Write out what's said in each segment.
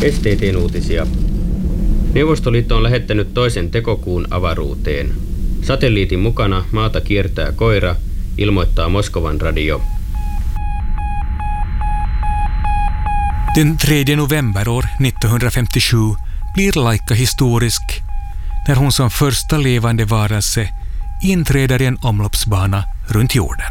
STT:n uutisia. Neuvostoliitto on lähettänyt toisen tekokuun avaruuteen. Satelliitin mukana maata kiertää koira, ilmoittaa Moskovan radio. Den 3 november år 1957 blir Laika historisk när hon som första levande varelse inträder i en omloppsbana runt jorden.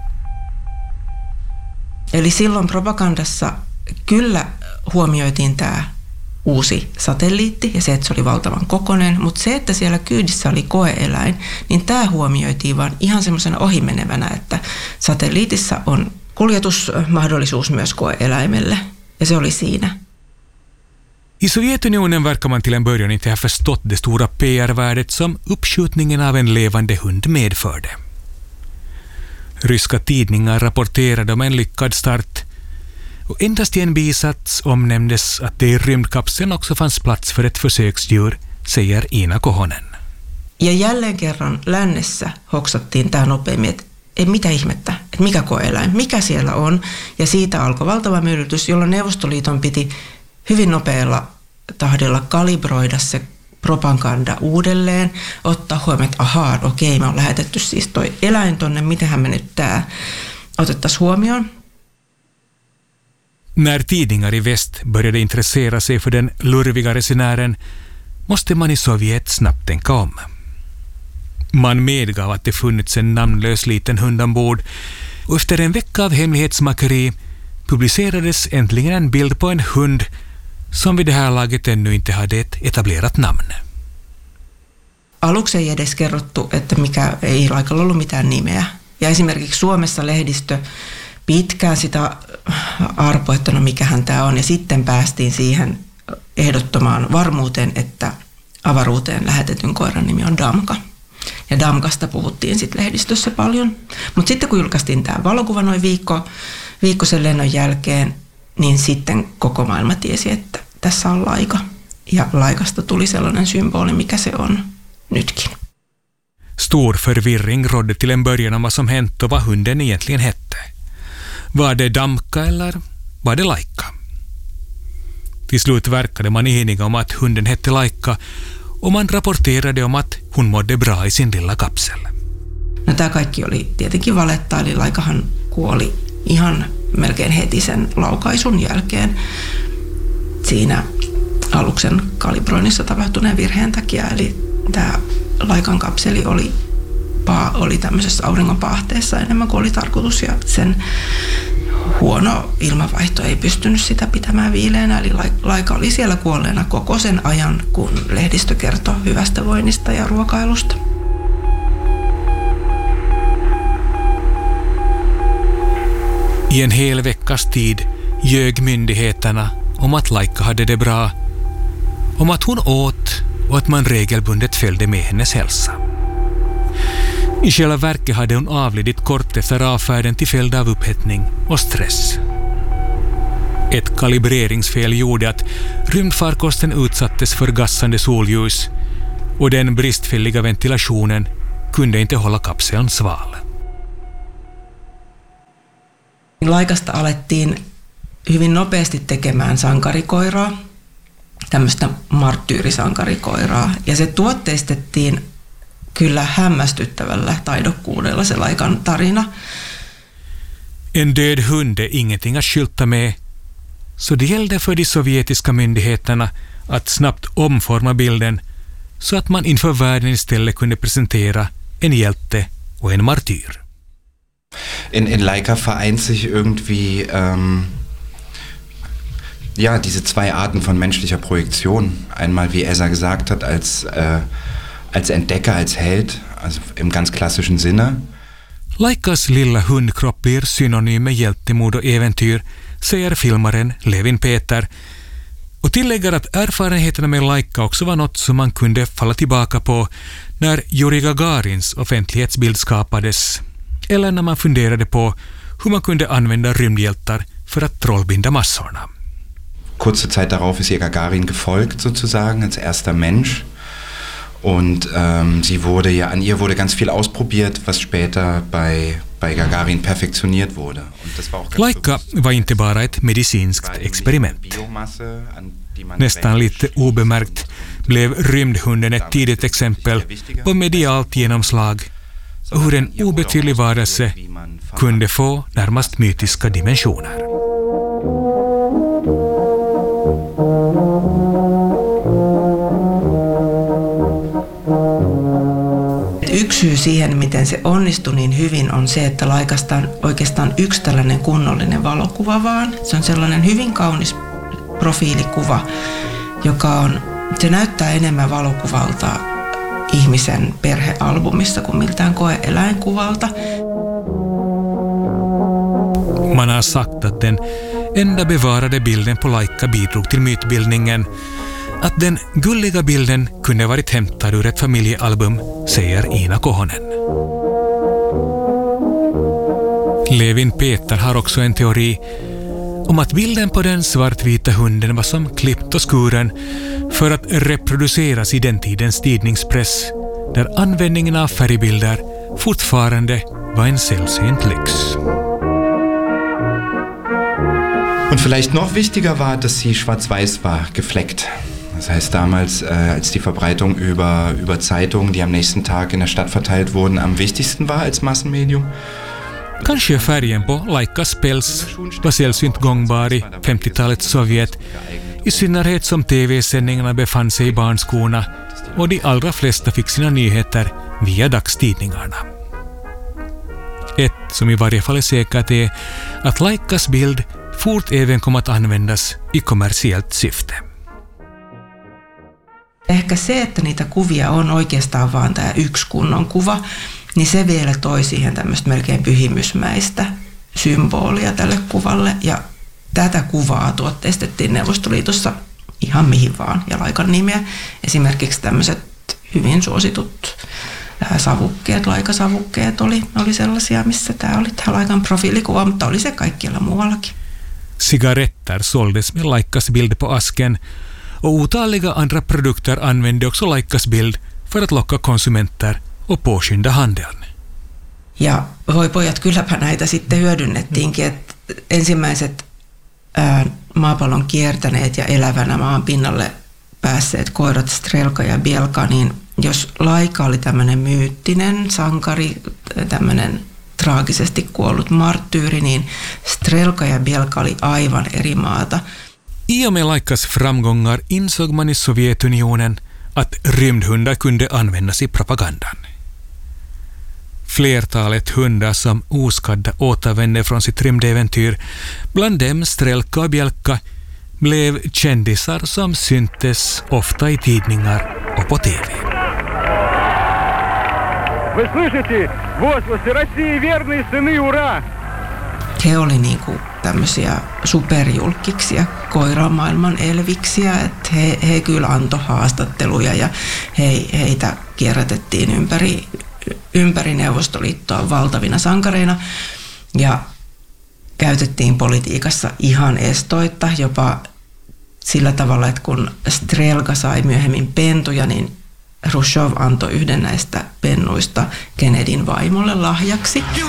Eli silloin propagandassa kyllä huomioitiin tämä uusi satelliitti ja se, että se oli valtavan kokoinen, mutta se, että siellä kyydissä oli koe-eläin, niin tämä huomioitiin vaan ihan semmoisena ohimenevänä, että satelliitissa on kuljetusmahdollisuus myös koe-eläimelle ja se oli siinä. I Sovjetunionen verkar man till en början inte ha förstått det stora PR-värdet som uppskjutningen av en levande hund medförde. Ryska tidningar rapporterade om en lyckad start och endast i en bisats omnämndes att det i rymdkapseln också fanns plats för ett försöksdjur, säger Ina Kohonen. Ja jälleen kerran lännessä hoksattiin tämä nopeammin, että ei mitä ihmettä, että mikä koe-eläin, mikä siellä on. Ja siitä alkoi valtava myllytys, jolloin Neuvostoliiton piti hyvin nopealla tahdilla kalibroida se propaganda uudelleen, ottaa huomioon, että ahaa, okei, me on lähetetty siis toi eläin tonne, mitenhän me nyt tää otettaisiin huomioon. När tidningar i väst började intressera sig för den lurviga resenären måste man i Sovjet snabbt tänka om. Man medgav att det funnits en namnlös liten hund ombord och efter en vecka av hemlighetsmakeri publicerades äntligen en bild på en hund som vid det här laget ännu inte hade ett etablerat namn. Aluksi ei edes kerrottu, että mikä ei Laikalla ollut mitään nimeä. Ja esimerkiksi Suomessa lehdistö pitkään sitä arpoi, että no mikähän tämä on. Ja sitten päästiin siihen ehdottomaan varmuuteen, että avaruuteen lähetetyn koiran nimi on Damka. Ja Damkasta puhuttiin sitten lehdistössä paljon. Mutta sitten kun julkaistiin tämä valokuva noin viikko sen lennon jälkeen, niin sitten koko maailma tiesi, että tässä on Laika. Ja Laikasta tuli sellainen symboli, mikä se on nytkin. Stor förvirring rådde till en början om vad som hänt och vad hunden egentligen hette. Var det Damka eller var det Laika? Till slut verkade man eniga om att hunden hette Laika och man rapporterade om att hon mådde bra i sin lilla kapsel. No tämä kaikki oli tietenkin valetta, eli Laikahan kuoli ihan melkein heti sen laukaisun jälkeen siinä aluksen kalibroinnissa tapahtuneen virheen takia. Eli tämä Laikan kapseli oli tämmöisessä auringonpaahteessa enemmän kuin oli tarkoitus ja sen huono ilmavaihto ei pystynyt sitä pitämään viileänä. Eli Laika oli siellä kuolleena koko sen ajan, kun lehdistö kertoi hyvästä voinnista ja ruokailusta. I en hel veckas tid ljög myndigheterna om att Laika hade det bra, om att hon åt och att man regelbundet följde med hennes hälsa. I själva verket hade hon avlidit kort efter avfärden till följd av upphettning och stress. Ett kalibreringsfel gjorde att rymdfarkosten utsattes för gassande solljus och den bristfälliga ventilationen kunde inte hålla kapseln sval. Laikasta alettiin hyvin nopeasti tekemään sankarikoiraa, tämmöistä marttyyrisankarikoiraa, ja se tuotteistettiin kyllä hämmästyttävällä taidokkuudella se Laikan tarina. En död hund är ingenting att skylta med, så det gällde för de sovjetiska myndigheterna att snabbt omforma bilden så att man inför världen istället kunde presentera en hjälte och en martyr. In Laika vereint sich irgendwie diese zwei Arten von menschlicher Projektion. Einmal, wie Esa gesagt hat, als Entdecker, als Held, also im ganz klassischen Sinne. Laikas lilla hundkropp blir synonym med hjältemod och äventyr, säger filmaren Levin Peter, och tillägger att erfarenheterna med Laika också var något som man kunde falla tillbaka på när Yuri Gagarins offentlighetsbild skapades, eller när man funderade på hur man kunde använda rymdhjältar för att trollbinda massorna. Kurze Zeit darauf ist ihr Gagarin gefolgt sozusagen als erster Mensch Und an ihr wurde ganz viel ausprobiert, was später bei Gagarin perfektioniert wurde. Und das war auch ganz Laika var inte bara ett medicinskt experiment. Nästan lite obemärkt blev rymdhunden ett tidigt exempel på medialt genomslag och hur en obetydlig varelse kunde få närmast mytiska dimensioner. Yksi syy siihen, miten se onnistui niin hyvin, on se, että Laikasta on oikeastaan yksi tällainen kunnollinen valokuva vaan. Se on sellainen hyvin kaunis profiilikuva, se näyttää enemmän valokuvalta ihmisen perhealbumissa kuin miltään koe-eläinkuvalta. Man har sagt att den enda bevarade bilden på Laika bidrog till mytbildningen. Att den gulliga bilden kunde varit hämtad ur ett familjealbum, säger Ina Kohonen. Levin Peter har också en teori om att bilden på den svartvita hunden var som klippt och skuren för att reproduceras i den tidens tidningspress, där användningen av färgbilder fortfarande var en sällsynt lyx. Und vielleicht noch wichtiger war, dass sie schwarz-weiß war, gefleckt. Das heißt, damals, als die Verbreitung über Zeitungen, die am nächsten Tag in der Stadt verteilt wurden, am wichtigsten war als Massenmedium. Kanske färgen på Laikas päls var sällsynt gångbar i 50-talets Sovjet, i synnerhet som tv-sändningarna befann sig i barnskorna och de allra flesta fick sina nyheter via dagstidningarna. Ett som i varje fall är säkert är att Laikas bild fort även kom att användas i kommersiellt syfte. Ehkä se, että niitä kuvia on oikeastaan vaan tämä yksi kunnon kuva, niin se vielä toi siihen tämmöistä melkein pyhimysmäistä symbolia tälle kuvalle. Ja tätä kuvaa tuotteistettiin Neuvostoliitossa ihan mihin vaan ja Laikan nimeä. Esimerkiksi tämmöiset hyvin suositut savukkeet, Laika-savukkeet oli sellaisia, missä tämä oli tämä Laikan profiilikuva, mutta oli se kaikkialla muuallakin. Cigaretter såldes med Laikas bild på asken och otaliga andra produkter använde också Laikas bild för att locka konsumenter och påskynda handeln. Ja voi pojat, kylläpä näitä sitten hyödynnettiinkin, että ensimmäiset maapallon kiertäneet ja elävänä maan pinnalle päässeet koirat Strelka ja Bielka, niin jos Laika oli tämmöinen myyttinen sankari, tämmöinen traagisesti kuollut marttyyri, niin Strelka ja Bielka oli aivan eri maata. I och med Laikas framgångar insåg man i Sovjetunionen att rymdhundar kunde användas i propagandan. Flertalet hundar som oskadda återvände från sitt rymdäventyr, bland dem Strelka och Bielka, blev kändisar som syntes ofta i tidningar och på TV. Вы слышите? Возгласы России верные сыны, ура! He oli niinku tämmöisiä superjulkkiksia, koiramaailman elviksiä, että he kyllä antoi haastatteluja ja heitä kierrätettiin ympäri Neuvostoliittoa valtavina sankareina ja käytettiin politiikassa ihan estoitta, jopa sillä tavalla, että kun Strelka sai myöhemmin pentuja, niin Hrushchev antoi yhden näistä pennuista Kennedyn vaimolle lahjaksi.